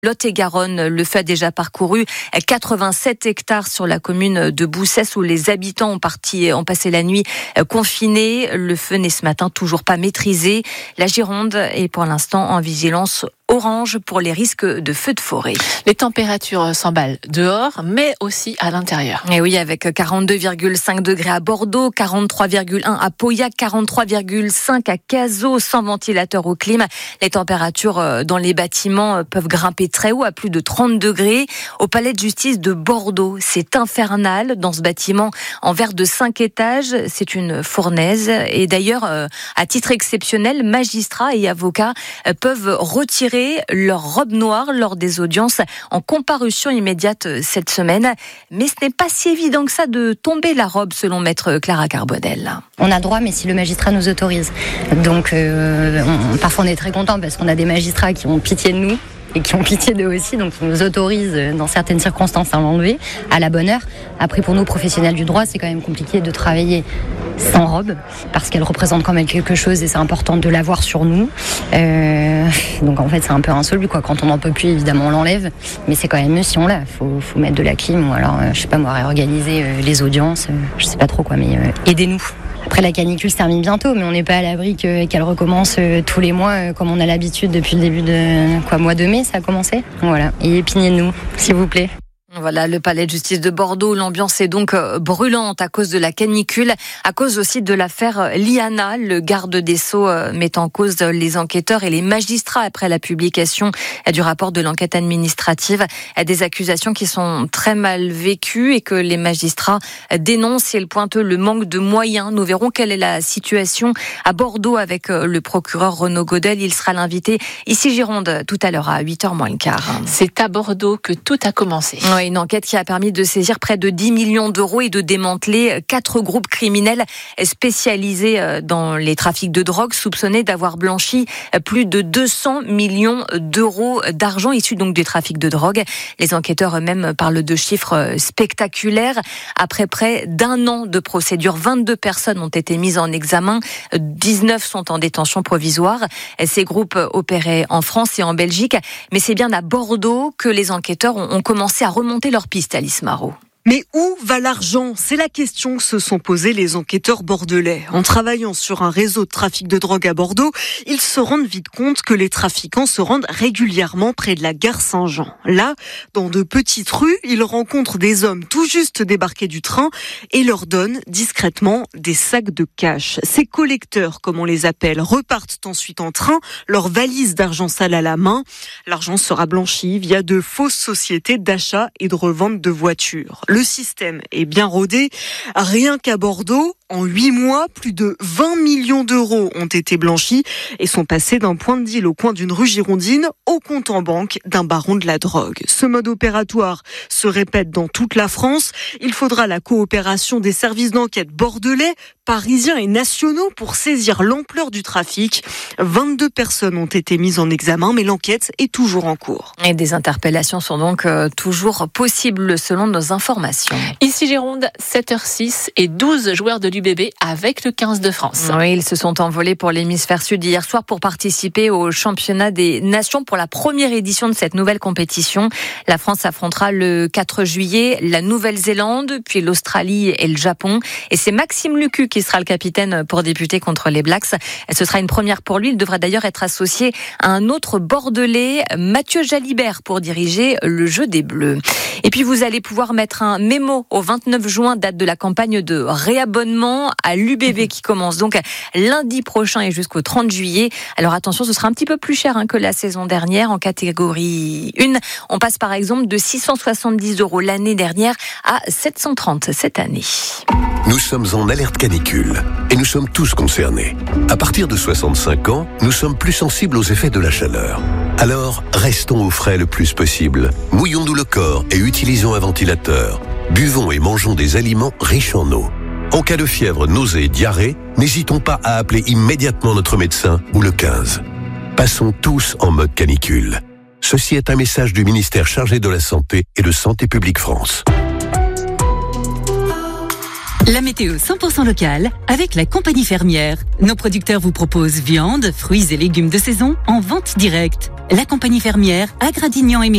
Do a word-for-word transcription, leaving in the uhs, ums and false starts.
Lot-et-Garonne, le feu a déjà parcouru quatre-vingt-sept hectares sur la commune de Boussès où les habitants ont, parti, ont passé la nuit confinés. Le feu n'est ce matin toujours pas maîtrisé. La Gironde est pour l'instant en vigilance orange pour les risques de feux de forêt. Les températures s'emballent dehors, mais aussi à l'intérieur. Et oui, avec quarante-deux virgule cinq degrés à Bordeaux, quarante-trois virgule un à Pauillac, quarante-trois virgule cinq à Cazaux, sans ventilateur ou clim. Les températures dans les bâtiments peuvent grimper très haut, à plus de trente degrés. Au palais de justice de Bordeaux, c'est infernal. Dans ce bâtiment en verre de cinq étages, c'est une fournaise. Et d'ailleurs, à titre exceptionnel, magistrats et avocats peuvent retirer leur robe noire lors des audiences en comparution immédiate cette semaine. Mais ce n'est pas si évident que ça de tomber la robe, selon maître Clara Carbonel. On a droit, mais si le magistrat nous autorise. Donc, euh, on, parfois on est très content parce qu'on a des magistrats qui ont pitié de nous et qui ont pitié d'eux aussi, donc ils nous autorisent dans certaines circonstances à l'enlever, à la bonne heure. Après, pour nous, professionnels du droit, c'est quand même compliqué de travailler sans robe, parce qu'elle représente quand même quelque chose et c'est important de l'avoir sur nous. Euh, donc en fait, c'est un peu insoluble, quoi. Quand on n'en peut plus, évidemment, on l'enlève, mais c'est quand même mieux si on l'a. Faut, faut mettre de la clim, ou alors, euh, je sais pas moi, réorganiser euh, les audiences, euh, je sais pas trop quoi, mais euh, aidez-nous. Après, la canicule se termine bientôt, mais on n'est pas à l'abri que, qu'elle recommence euh, tous les mois, euh, comme on a l'habitude depuis le début de quoi, mois de mai, ça a commencé. Voilà. Et épignez-nous, s'il vous plaît. Voilà, le palais de justice de Bordeaux, l'ambiance est donc brûlante à cause de la canicule, à cause aussi de l'affaire Liana. Le garde des Sceaux met en cause les enquêteurs et les magistrats après la publication du rapport de l'enquête administrative. Des accusations qui sont très mal vécues et que les magistrats dénoncent et ils pointent le manque de moyens. Nous verrons quelle est la situation à Bordeaux avec le procureur Renaud Godel. Il sera l'invité ici Gironde tout à l'heure à huit heures moins le quart. C'est à Bordeaux que tout a commencé. Oui, une enquête qui a permis de saisir près de dix millions d'euros et de démanteler quatre groupes criminels spécialisés dans les trafics de drogue, soupçonnés d'avoir blanchi plus de deux cents millions d'euros d'argent issus donc du trafic de drogue. Les enquêteurs eux-mêmes parlent de chiffres spectaculaires. Après près d'un an de procédure, vingt-deux personnes ont été mises en examen, dix-neuf sont en détention provisoire. Ces groupes opéraient en France et en Belgique, mais c'est bien à Bordeaux que les enquêteurs ont commencé à remonter leur piste, Alice Marot. Mais où va l'argent ? C'est la question que se sont posés les enquêteurs bordelais. En travaillant sur un réseau de trafic de drogue à Bordeaux, ils se rendent vite compte que les trafiquants se rendent régulièrement près de la gare Saint-Jean. Là, dans de petites rues, ils rencontrent des hommes tout juste débarqués du train et leur donnent discrètement des sacs de cash. Ces collecteurs, comme on les appelle, repartent ensuite en train, leur valise d'argent sale à la main. L'argent sera blanchi via de fausses sociétés d'achat et de revente de voitures. Le système est bien rodé. Rien qu'à Bordeaux, en huit mois, plus de vingt millions d'euros ont été blanchis et sont passés d'un point de deal au coin d'une rue girondine au compte en banque d'un baron de la drogue. Ce mode opératoire se répète dans toute la France. Il faudra la coopération des services d'enquête bordelais, parisiens et nationaux pour saisir l'ampleur du trafic. vingt-deux personnes ont été mises en examen, mais l'enquête est toujours en cours. Et des interpellations sont donc euh, toujours possibles selon nos informations. Ici Gironde, sept heures six et douze joueurs de l'U B B avec le quinze de France. Oui, ils se sont envolés pour l'hémisphère sud hier soir pour participer au championnat des nations pour la première édition de cette nouvelle compétition. La France affrontera le quatre juillet la Nouvelle-Zélande, puis l'Australie et le Japon. Et c'est Maxime Lucu qui sera le capitaine pour débuter contre les Blacks. Ce sera une première pour lui. Il devrait d'ailleurs être associé à un autre Bordelais, Mathieu Jalibert, pour diriger le jeu des Bleus. Et puis vous allez pouvoir mettre un mémo au vingt-neuf juin, date de la campagne de réabonnement à l'U B B qui commence donc lundi prochain et jusqu'au trente juillet. Alors attention, ce sera un petit peu plus cher hein, que la saison dernière. En catégorie un, on passe par exemple de six cent soixante-dix euros l'année dernière à sept cent trente cette année. Nous sommes en alerte canicule et nous sommes tous concernés. À partir de soixante-cinq ans, nous sommes plus sensibles aux effets de la chaleur. Alors, restons au frais le plus possible. Mouillons-nous le corps et utilisons un ventilateur. Buvons et mangeons des aliments riches en eau. En cas de fièvre, nausée, diarrhée, n'hésitons pas à appeler immédiatement notre médecin ou le quinze. Passons tous en mode canicule. Ceci est un message du ministère chargé de la Santé et de Santé publique France. La météo cent pour cent locale avec la compagnie fermière. Nos producteurs vous proposent viande, fruits et légumes de saison en vente directe. La compagnie fermière à Gradignan et